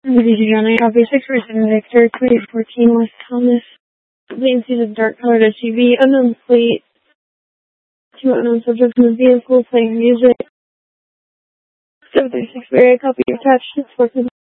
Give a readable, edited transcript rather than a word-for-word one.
Johnny, copy 647 Victor, 2014 West Thomas. Plain sees a dark-colored SUV, unknown plate, two unknown subjects in the vehicle playing music. 736 area, copy attached, 6